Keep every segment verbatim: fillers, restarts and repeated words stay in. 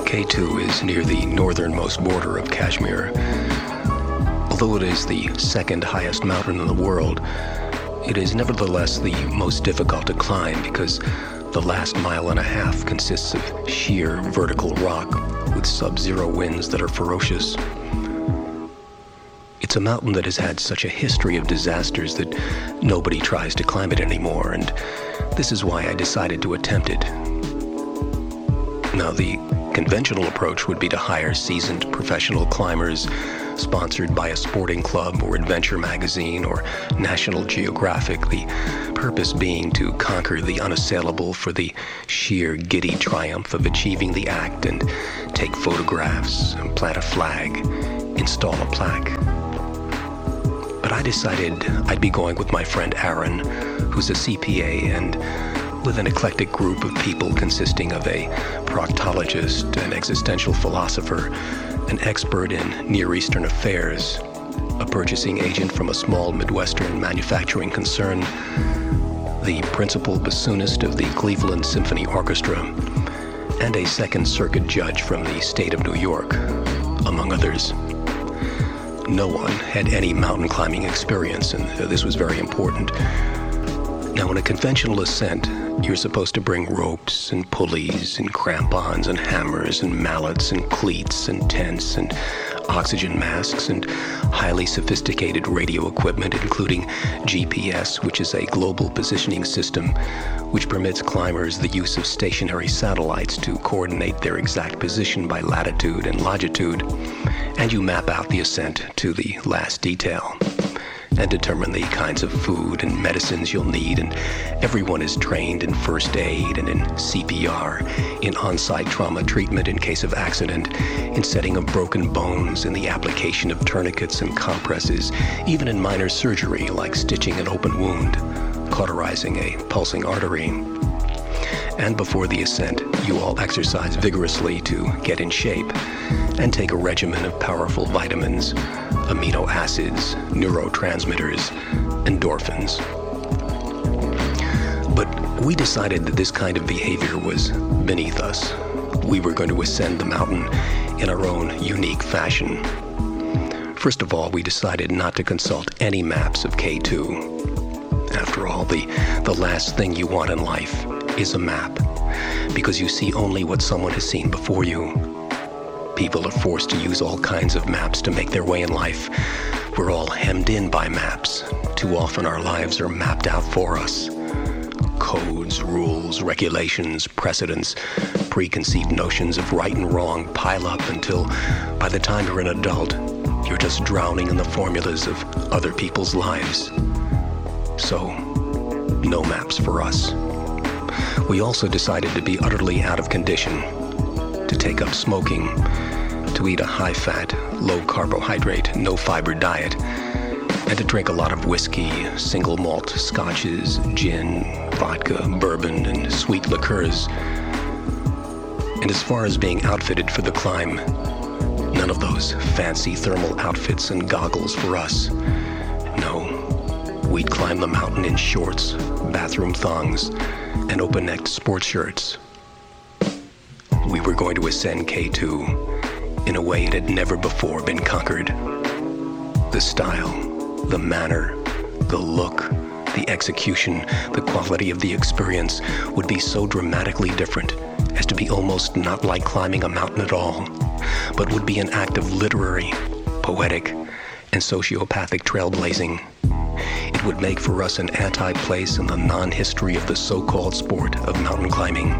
K two is near the northernmost border of Kashmir. Although it is the second highest mountain in the world, it is nevertheless the most difficult to climb because the last mile and a half consists of sheer vertical rock with sub-zero winds that are ferocious. It's a mountain that has had such a history of disasters that nobody tries to climb it anymore, and this is why I decided to attempt it. Now, the conventional approach would be to hire seasoned professional climbers sponsored by a sporting club or adventure magazine or National Geographic, the purpose being to conquer the unassailable for the sheer giddy triumph of achieving the act and take photographs, plant a flag, install a plaque. But I decided I'd be going with my friend Aaron, who's a C P A, and with an eclectic group of people consisting of a proctologist, an existential philosopher, an expert in Near Eastern affairs, a purchasing agent from a small Midwestern manufacturing concern, the principal bassoonist of the Cleveland Symphony Orchestra, and a Second Circuit judge from the state of New York, among others. No one had any mountain climbing experience, and this was very important. Now, in a conventional ascent, you're supposed to bring ropes and pulleys and crampons and hammers and mallets and cleats and tents and oxygen masks and highly sophisticated radio equipment, including G P S, which is a global positioning system which permits climbers the use of stationary satellites to coordinate their exact position by latitude and longitude, and you map out the ascent to the last detail and determine the kinds of food and medicines you'll need, and everyone is trained in first aid and in C P R, in on-site trauma treatment in case of accident, in setting of broken bones, in the application of tourniquets and compresses, even in minor surgery like stitching an open wound, cauterizing a pulsing artery. And before the ascent, you all exercise vigorously to get in shape and take a regimen of powerful vitamins, amino acids, neurotransmitters, endorphins. But we decided that this kind of behavior was beneath us. We were going to ascend the mountain in our own unique fashion. First of all, we decided not to consult any maps of K two. After all, the, the last thing you want in life is a map, because you see only what someone has seen before you. People are forced to use all kinds of maps to make their way in life. We're all hemmed in by maps. Too often our lives are mapped out for us. Codes, rules, regulations, precedents, preconceived notions of right and wrong pile up until, by the time you're an adult, you're just drowning in the formulas of other people's lives. So, no maps for us. We also decided to be utterly out of condition, to take up smoking, to eat a high-fat, low-carbohydrate, no-fiber diet, and to drink a lot of whiskey, single malt scotches, gin, vodka, bourbon, and sweet liqueurs. And as far as being outfitted for the climb, none of those fancy thermal outfits and goggles for us. No, we'd climb the mountain in shorts, bathroom thongs, and open-necked sports shirts. We were going to ascend K two in a way it had never before been conquered. The style, the manner, the look, the execution, the quality of the experience would be so dramatically different as to be almost not like climbing a mountain at all, but would be an act of literary, poetic, and sociopathic trailblazing. It would make for us an anti-place in the non-history of the so-called sport of mountain climbing.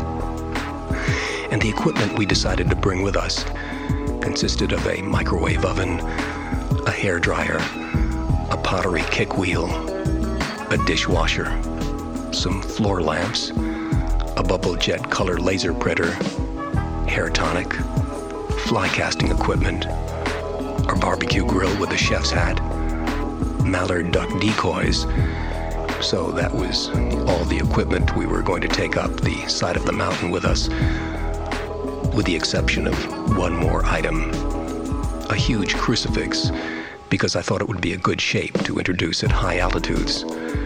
And the equipment we decided to bring with us consisted of a microwave oven, a hairdryer, a pottery kick wheel, a dishwasher, some floor lamps, a bubble jet color laser printer, hair tonic, fly casting equipment, our barbecue grill with a chef's hat, mallard duck decoys. So that was all the equipment we were going to take up the side of the mountain with us, with the exception of one more item, a huge crucifix, because I thought it would be a good shape to introduce at high altitudes.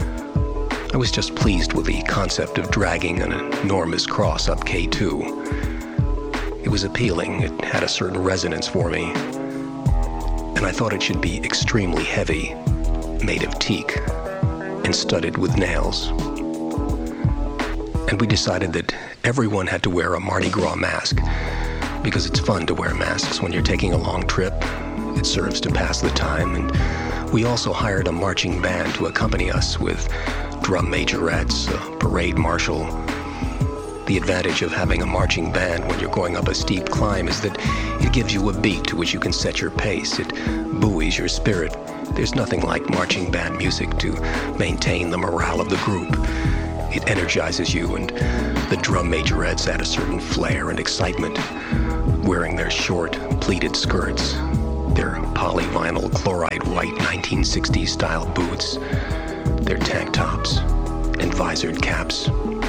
I was just pleased with the concept of dragging an enormous cross up K two. It was appealing. It had a certain resonance for me. And I thought it should be extremely heavy, made of teak, and studded with nails. And we decided that everyone had to wear a Mardi Gras mask, because it's fun to wear masks when you're taking a long trip. It serves to pass the time. And we also hired a marching band to accompany us with drum majorettes, a parade marshal. The advantage of having a marching band when you're going up a steep climb is that it gives you a beat to which you can set your pace. It buoys your spirit. There's nothing like marching band music to maintain the morale of the group. It energizes you, and the drum majorettes add a certain flair and excitement, wearing their short, pleated skirts, their polyvinyl chloride white nineteen sixties style boots, their tank tops, and visored caps.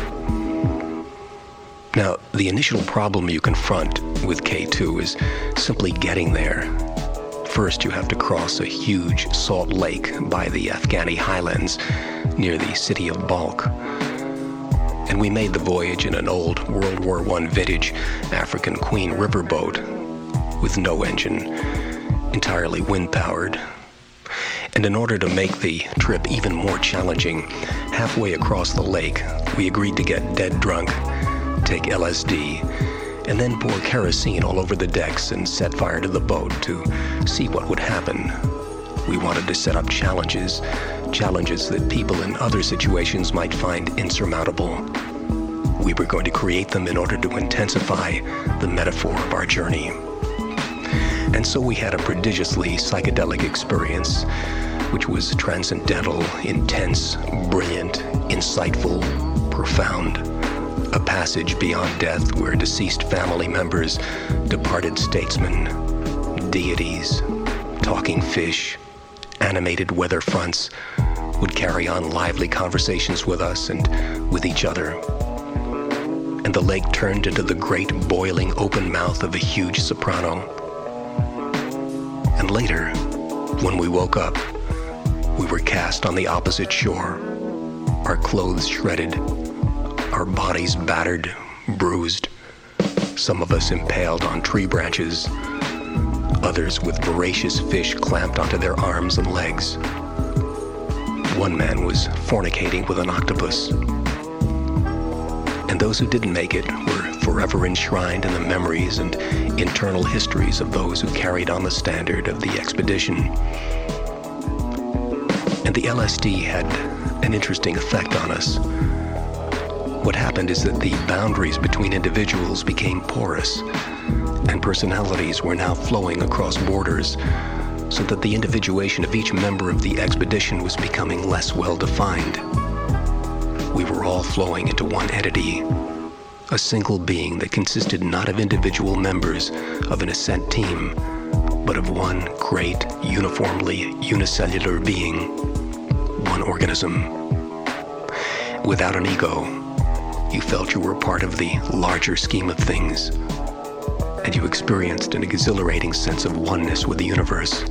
Now, the initial problem you confront with K two is simply getting there. First, you have to cross a huge salt lake by the Afghani highlands near the city of Balkh. And we made the voyage in an old World War One vintage African Queen riverboat with no engine, entirely wind-powered. And in order to make the trip even more challenging, halfway across the lake, we agreed to get dead drunk, take L S D, and then pour kerosene all over the decks and set fire to the boat to see what would happen. We wanted to set up challenges, challenges that people in other situations might find insurmountable. We were going to create them in order to intensify the metaphor of our journey. And so we had a prodigiously psychedelic experience, which was transcendental, intense, brilliant, insightful, profound. A passage beyond death where deceased family members, departed statesmen, deities, talking fish, animated weather fronts would carry on lively conversations with us and with each other. And the lake turned into the great boiling open mouth of a huge soprano. And later, when we woke up, we were cast on the opposite shore, our clothes shredded, our bodies battered, bruised, some of us impaled on tree branches, others with voracious fish clamped onto their arms and legs. One man was fornicating with an octopus. And those who didn't make it were forever enshrined in the memories and internal histories of those who carried on the standard of the expedition. And the L S D had an interesting effect on us. What happened is that the boundaries between individuals became porous, and personalities were now flowing across borders, so that the individuation of each member of the expedition was becoming less well-defined. We were all flowing into one entity, a single being that consisted not of individual members of an ascent team, but of one great, uniformly unicellular being, one organism. Without an ego, you felt you were part of the larger scheme of things, and you experienced an exhilarating sense of oneness with the universe.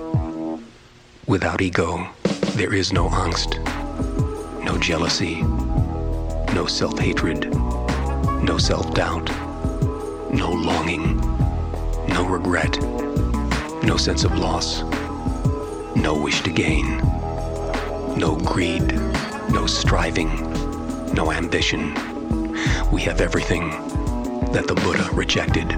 Without ego, there is no angst, no jealousy, no self-hatred, no self-doubt, no longing, no regret, no sense of loss, no wish to gain, no greed, no striving, no ambition. We have everything that the Buddha rejected.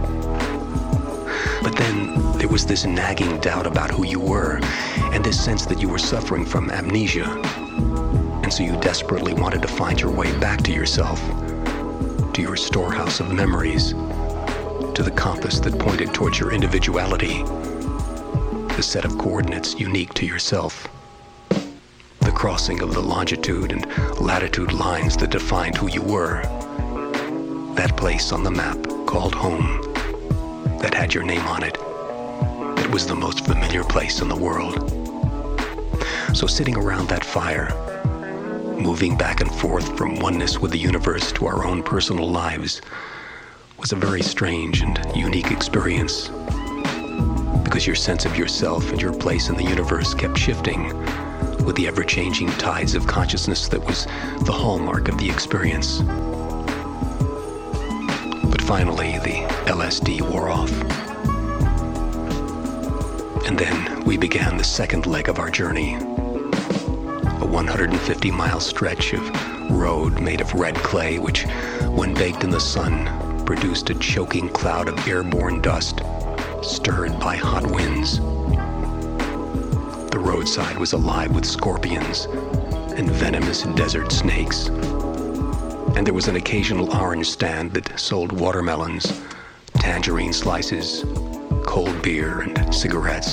But then there was this nagging doubt about who you were, and this sense that you were suffering from amnesia. And so you desperately wanted to find your way back to yourself, to your storehouse of memories, to the compass that pointed towards your individuality, the set of coordinates unique to yourself, the crossing of the longitude and latitude lines that defined who you were, that place on the map called home, that had your name on it. It was the most familiar place in the world. So sitting around that fire, moving back and forth from oneness with the universe to our own personal lives, was a very strange and unique experience, because your sense of yourself and your place in the universe kept shifting with the ever-changing tides of consciousness that was the hallmark of the experience. But finally, the L S D wore off. And then we began the second leg of our journey. A one hundred fifty mile stretch of road made of red clay, which, when baked in the sun, produced a choking cloud of airborne dust, stirred by hot winds. The roadside was alive with scorpions and venomous desert snakes. And there was an occasional orange stand that sold watermelons, tangerine slices, cold beer, and cigarettes.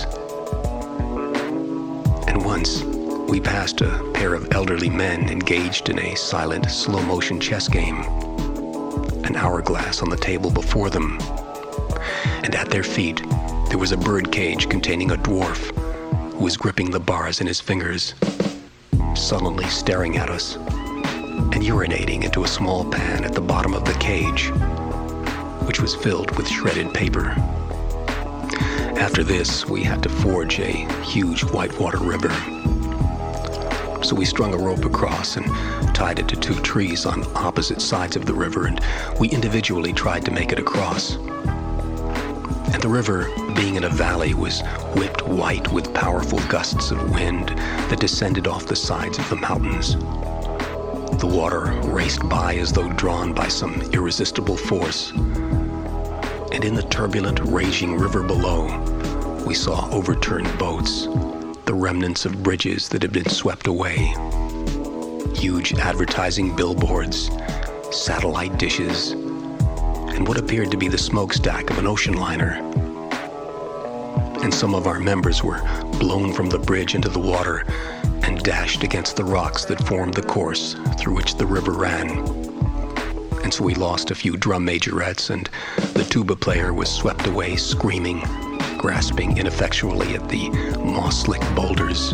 And once, we passed a pair of elderly men engaged in a silent, slow-motion chess game. An hourglass on the table before them. And at their feet, there was a bird cage containing a dwarf who was gripping the bars in his fingers, sullenly staring at us, and urinating into a small pan at the bottom of the cage, which was filled with shredded paper. After this, we had to forge a huge whitewater river. So we strung a rope across and tied it to two trees on opposite sides of the river, and we individually tried to make it across. And the river, being in a valley, was whipped white with powerful gusts of wind that descended off the sides of the mountains. The water raced by as though drawn by some irresistible force. And in the turbulent, raging river below, we saw overturned boats, the remnants of bridges that had been swept away, huge advertising billboards, satellite dishes, and what appeared to be the smokestack of an ocean liner. And some of our members were blown from the bridge into the water and dashed against the rocks that formed the course through which the river ran. And so we lost a few drum majorettes, and the tuba player was swept away screaming, grasping ineffectually at the moss-slicked boulders.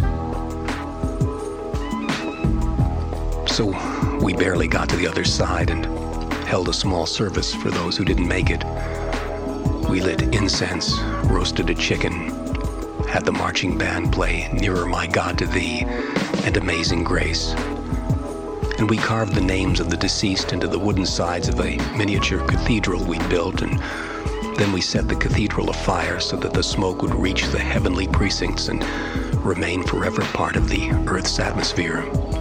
So we barely got to the other side and held a small service for those who didn't make it. We lit incense, roasted a chicken, had the marching band play Nearer My God to Thee and Amazing Grace. And we carved the names of the deceased into the wooden sides of a miniature cathedral we'd built, and then we set the cathedral afire so that the smoke would reach the heavenly precincts and remain forever part of the Earth's atmosphere.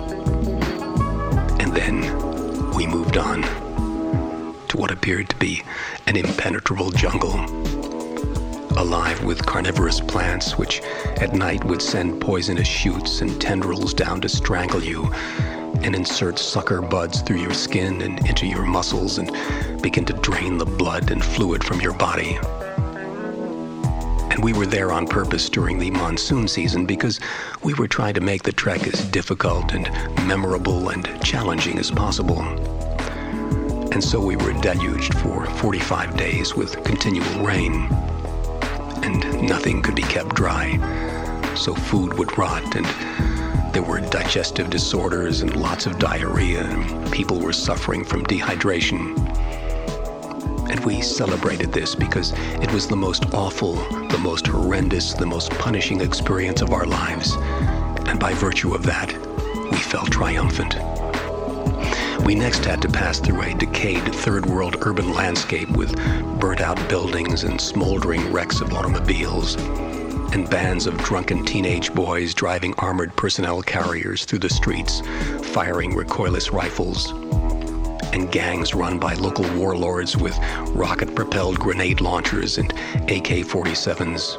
And then we moved on to what appeared to be an impenetrable jungle, alive with carnivorous plants which at night would send poisonous shoots and tendrils down to strangle you and insert sucker buds through your skin and into your muscles and begin to drain the blood and fluid from your body. And we were there on purpose during the monsoon season because we were trying to make the trek as difficult and memorable and challenging as possible. And so we were deluged for forty-five days with continual rain, and nothing could be kept dry, so food would rot, and there were digestive disorders and lots of diarrhea, and people were suffering from dehydration. And we celebrated this because it was the most awful, the most horrendous, the most punishing experience of our lives. And by virtue of that, we felt triumphant. We next had to pass through a decayed third-world urban landscape with burnt-out buildings and smoldering wrecks of automobiles, and bands of drunken teenage boys driving armored personnel carriers through the streets, firing recoilless rifles, and gangs run by local warlords with rocket-propelled grenade launchers and A K forty-sevens.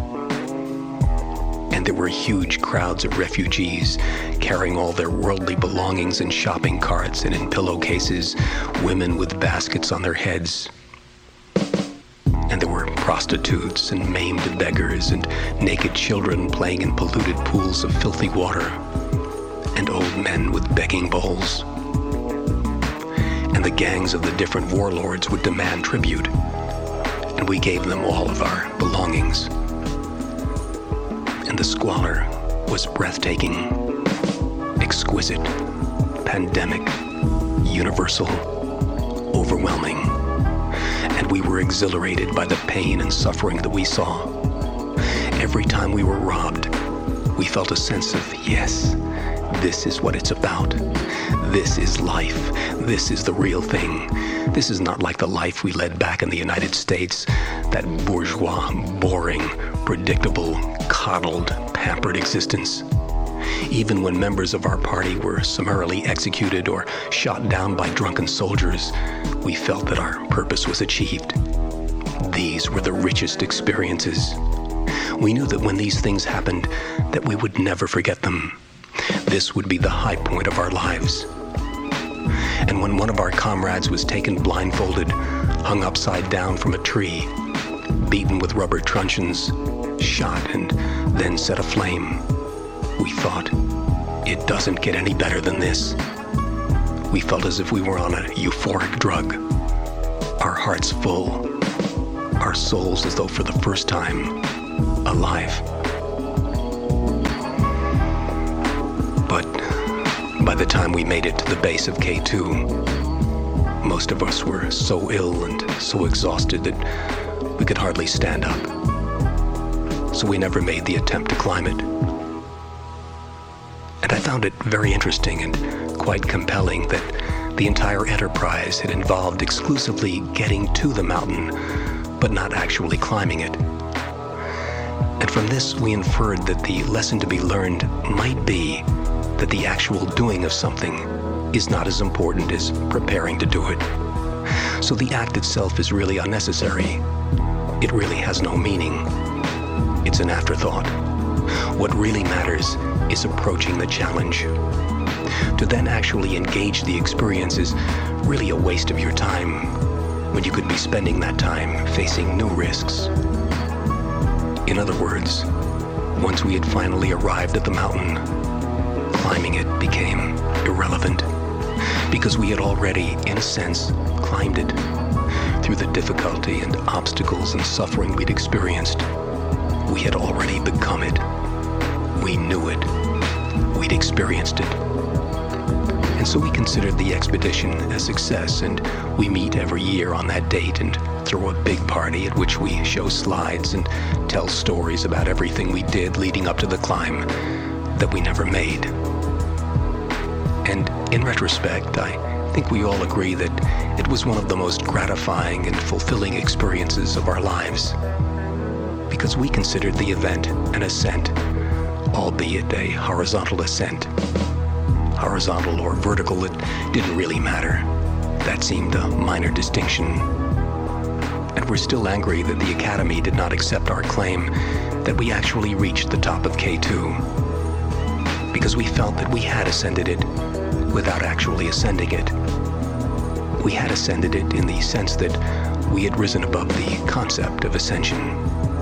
And there were huge crowds of refugees carrying all their worldly belongings in shopping carts and in pillowcases, women with baskets on their heads. And there were prostitutes and maimed beggars and naked children playing in polluted pools of filthy water, and old men with begging bowls. And the gangs of the different warlords would demand tribute, and we gave them all of our belongings. And the squalor was breathtaking, exquisite, pandemic, universal, overwhelming. And we were exhilarated by the pain and suffering that we saw. Every time we were robbed, we felt a sense of, yes, This is what it's about. This is life. This is the real thing. This is not like the life we led back in the United States, that bourgeois, boring, predictable, coddled, pampered existence. Even when members of our party were summarily executed or shot down by drunken soldiers, we felt that our purpose was achieved. These were the richest experiences. We knew that when these things happened, that we would never forget them. This would be the high point of our lives. And when one of our comrades was taken blindfolded, hung upside down from a tree, beaten with rubber truncheons, shot and then set aflame, we thought, it doesn't get any better than this. We felt as if we were on a euphoric drug, our hearts full, our souls as though for the first time, alive. But by the time we made it to the base of K two, most of us were so ill and so exhausted that we could hardly stand up. So we never made the attempt to climb it. And I found it very interesting and quite compelling that the entire enterprise had involved exclusively getting to the mountain, but not actually climbing it. And from this, we inferred that the lesson to be learned might be that the actual doing of something is not as important as preparing to do it. So the act itself is really unnecessary. It really has no meaning. It's an afterthought. What really matters is approaching the challenge. To then actually engage the experience is really a waste of your time, when you could be spending that time facing new risks. In other words, once we had finally arrived at the mountain, climbing it became irrelevant, because we had already, in a sense, climbed it. Through the difficulty and obstacles and suffering we'd experienced, we had already become it. We knew it. We'd experienced it. And so we considered the expedition a success, and we meet every year on that date and throw a big party at which we show slides and tell stories about everything we did leading up to the climb that we never made. And in retrospect, I think we all agree that it was one of the most gratifying and fulfilling experiences of our lives, because we considered the event an ascent, albeit a horizontal ascent. Horizontal or vertical, it didn't really matter. That seemed a minor distinction. And we're still angry that the Academy did not accept our claim that we actually reached the top of K two, because we felt that we had ascended it without actually ascending it. We had ascended it in the sense that we had risen above the concept of ascension.